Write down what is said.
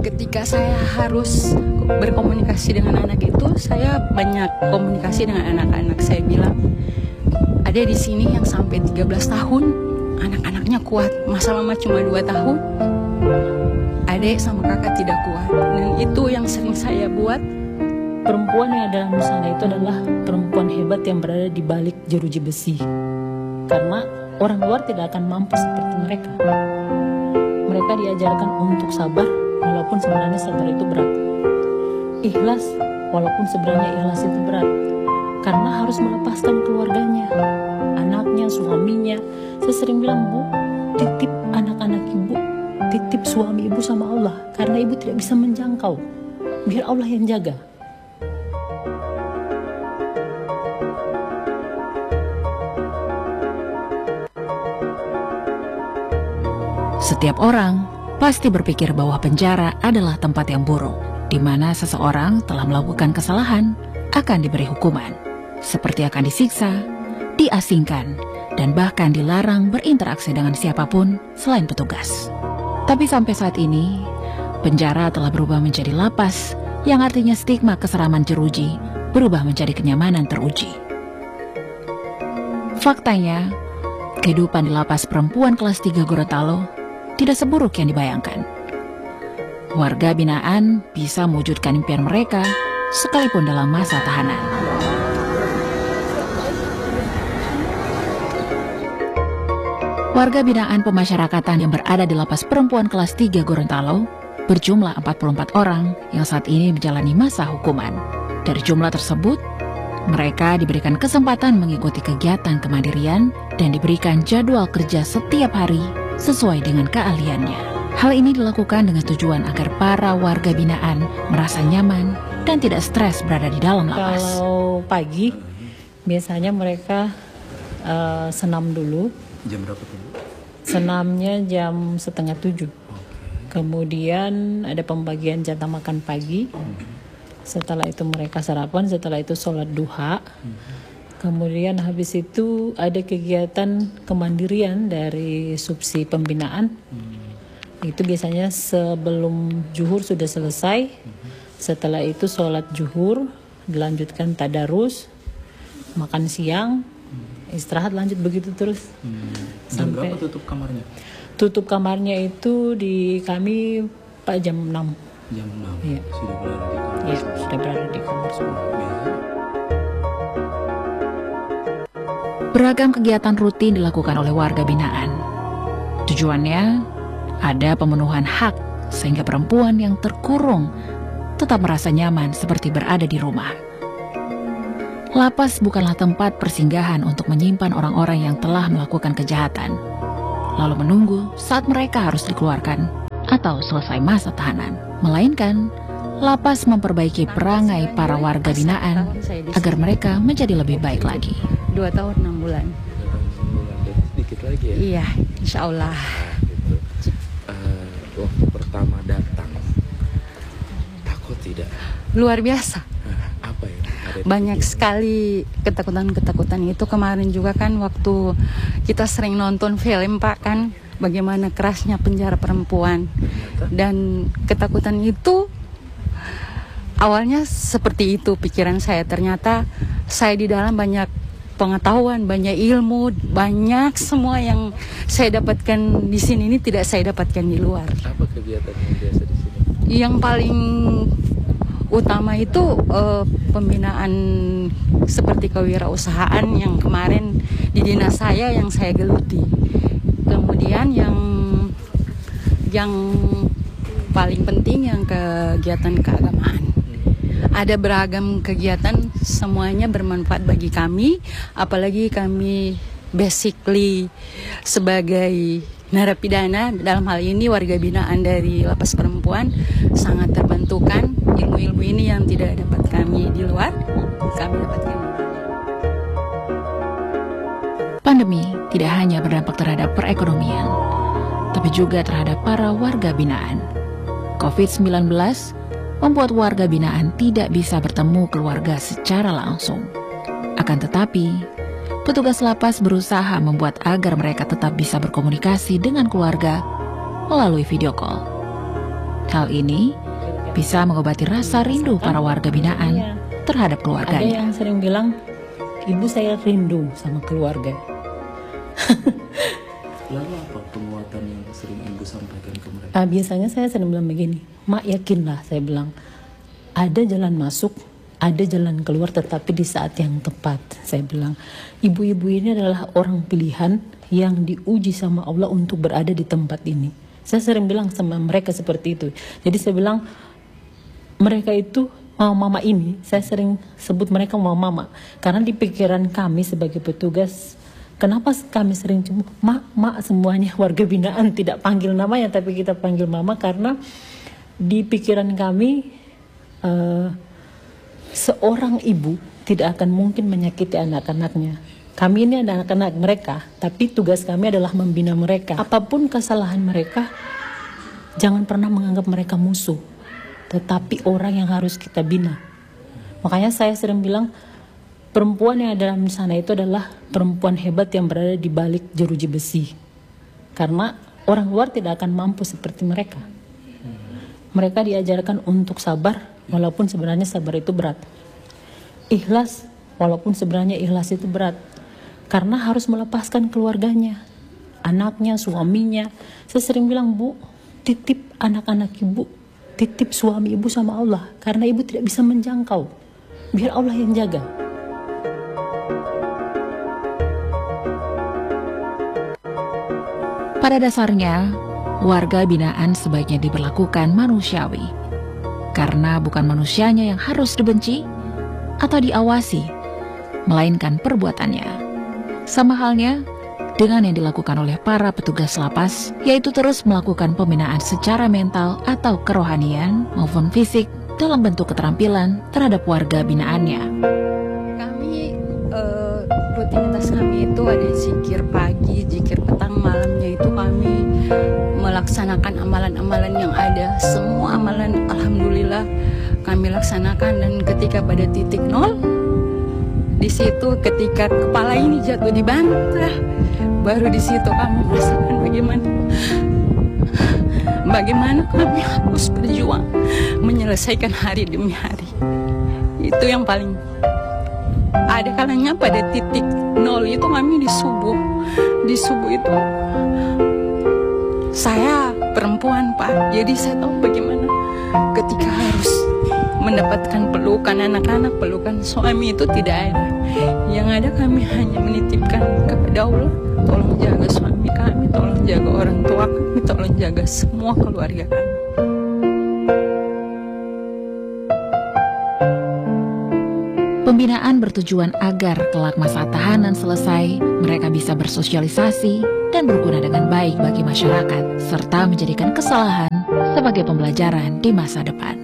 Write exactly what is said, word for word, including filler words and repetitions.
ketika saya harus berkomunikasi dengan anak itu, saya banyak komunikasi dengan anak-anak. Saya bilang, ada di sini yang sampai tiga belas tahun, anak-anaknya kuat. Masa mama cuma dua tahun, adik sama kakak tidak kuat. Dan itu yang sering saya buat. Perempuan yang ada dalam sana itu adalah perempuan hebat yang berada di balik jeruji besi. Karena orang luar tidak akan mampu seperti mereka. Mereka diajarkan untuk sabar, walaupun sebenarnya sabar itu berat. Ikhlas, walaupun sebenarnya ikhlas itu berat. Karena harus melepaskan keluarganya, anaknya, suaminya. Saya sering bilang, Bu, titip anak-anak ibu, titip suami ibu sama Allah. Karena ibu tidak bisa menjangkau. Biar Allah yang jaga. Setiap orang pasti berpikir bahwa penjara adalah tempat yang buruk, di mana seseorang telah melakukan kesalahan akan diberi hukuman, seperti akan disiksa, diasingkan, dan bahkan dilarang berinteraksi dengan siapapun selain petugas. Tapi sampai saat ini, penjara telah berubah menjadi lapas, yang artinya stigma keseraman jeruji berubah menjadi kenyamanan teruji. Faktanya, kehidupan di lapas perempuan kelas tiga Gorontalo tidak seburuk yang dibayangkan. Warga binaan bisa mewujudkan impian mereka sekalipun dalam masa tahanan. Warga binaan pemasyarakatan yang berada di lapas perempuan kelas tiga Gorontalo berjumlah empat puluh empat orang yang saat ini menjalani masa hukuman. Dari jumlah tersebut, mereka diberikan kesempatan mengikuti kegiatan kemandirian dan diberikan jadwal kerja setiap hari sesuai dengan keahliannya. Hal ini dilakukan dengan tujuan agar para warga binaan merasa nyaman dan tidak stres berada di dalam lapas. Kalau pagi, biasanya mereka uh, senam dulu. Jam berapa tuh? Senamnya jam setengah tujuh. Kemudian ada pembagian jatah makan pagi. Setelah itu mereka sarapan, setelah itu sholat duha. Kemudian habis itu ada kegiatan kemandirian dari subsi pembinaan. Hmm. Itu biasanya sebelum zuhur sudah selesai. Hmm. Setelah itu sholat zuhur, dilanjutkan tadarus, makan siang, hmm. istirahat, lanjut begitu terus. Hmm. Jam Sampai berapa tutup kamarnya? Tutup kamarnya itu di kami Pak jam enam. Jam enam. Iya. Sudah berada di kamar. Iya, sudah berada di kamar semua. Beragam kegiatan rutin dilakukan oleh warga binaan. Tujuannya ada pemenuhan hak sehingga perempuan yang terkurung tetap merasa nyaman seperti berada di rumah. Lapas bukanlah tempat persinggahan untuk menyimpan orang-orang yang telah melakukan kejahatan, lalu menunggu saat mereka harus dikeluarkan atau selesai masa tahanan. Melainkan, lapas memperbaiki perangai para warga binaan agar mereka menjadi lebih baik lagi. Dua tahun enam bulan. Sedikit lagi ya? Iya, insya Allah. Nah, gitu. uh, waktu pertama datang, takut tidak? Luar biasa. Uh, apa ya? Ada Banyak di sekali ketakutan-ketakutan itu. Kemarin juga kan waktu kita sering nonton film Pak kan, bagaimana kerasnya penjara perempuan. Dan ketakutan itu awalnya seperti itu pikiran saya. Ternyata saya di dalam banyak pengetahuan, banyak ilmu, banyak semua yang saya dapatkan di sini ini tidak saya dapatkan di luar. Apa kegiatan yang biasa di sini? Yang paling utama itu uh, pembinaan seperti kewirausahaan yang kemarin di dinas saya yang saya geluti. Kemudian yang yang paling penting yang kegiatan keagamaan. Ada beragam kegiatan, semuanya bermanfaat bagi kami, apalagi kami basically sebagai narapidana, dalam hal ini warga binaan dari lapas perempuan, sangat terbantukan. Ilmu-ilmu ini yang tidak dapat kami di luar, kami dapatkan. Pandemi tidak hanya berdampak terhadap perekonomian, tapi juga terhadap para warga binaan. covid sembilan belas membuat warga binaan tidak bisa bertemu keluarga secara langsung. Akan tetapi, petugas lapas berusaha membuat agar mereka tetap bisa berkomunikasi dengan keluarga melalui video call. Hal ini bisa mengobati rasa rindu para warga binaan terhadap Ada keluarganya. yang sering bilang, ibu saya rindu sama keluarga. Lalu apa penguatan yang sering ibu sampaikan ke mereka? Ah, biasanya saya sering bilang begini, mak yakinlah, saya bilang, ada jalan masuk, ada jalan keluar, tetapi di saat yang tepat. Saya bilang, ibu-ibu ini adalah orang pilihan yang diuji sama Allah untuk berada di tempat ini. Saya sering bilang sama mereka seperti itu. Jadi saya bilang, mereka itu mama-mama ini, saya sering sebut mereka mama-mama, karena di pikiran kami sebagai petugas, kenapa kami sering cuma mak, mak semuanya warga binaan tidak panggil namanya, tapi kita panggil mama, karena di pikiran kami uh, seorang ibu tidak akan mungkin menyakiti anak-anaknya. Kami ini ada anak-anak mereka, tapi tugas kami adalah membina mereka. Apapun kesalahan mereka, jangan pernah menganggap mereka musuh, tetapi orang yang harus kita bina. Makanya saya sering bilang, perempuan yang ada dalam sana itu adalah perempuan hebat yang berada di balik jeruji besi. Karena orang luar tidak akan mampu seperti mereka. Mereka diajarkan untuk sabar, walaupun sebenarnya sabar itu berat. Ikhlas, walaupun sebenarnya ikhlas itu berat. Karena harus melepaskan keluarganya, anaknya, suaminya. Saya sering bilang, Bu, titip anak-anak ibu, titip suami ibu sama Allah, karena ibu tidak bisa menjangkau. Biar Allah yang jaga. Pada dasarnya, warga binaan sebaiknya diperlakukan manusiawi. Karena bukan manusianya yang harus dibenci atau diawasi, melainkan perbuatannya. Sama halnya dengan yang dilakukan oleh para petugas lapas, yaitu terus melakukan pembinaan secara mental atau kerohanian maupun fisik dalam bentuk keterampilan terhadap warga binaannya. Kami eh, rutinitas kami itu ada zikir pagi, zikir petang, malamnya itu kami melaksanakan amalan-amalan yang ada. Semua amalan alhamdulillah kami laksanakan, dan ketika pada titik nol, di situ ketika kepala ini jatuh di bantal, baru di situ kami merasakan bagaimana bagaimana kami harus berjuang menyelesaikan hari demi hari. Itu yang paling ada kalanya pada titik nol itu kami di subuh. Di subuh itu saya perempuan, Pak, jadi saya tahu bagaimana ketika harus mendapatkan pelukan anak-anak, pelukan suami itu tidak ada. Yang ada kami hanya menitipkan kepada Allah, tolong jaga suami kami, tolong jaga orang tua kami, tolong jaga semua keluarga kami. Pembinaan bertujuan agar kelak masa tahanan selesai, mereka bisa bersosialisasi dan berguna dengan baik bagi masyarakat, serta menjadikan kesalahan sebagai pembelajaran di masa depan.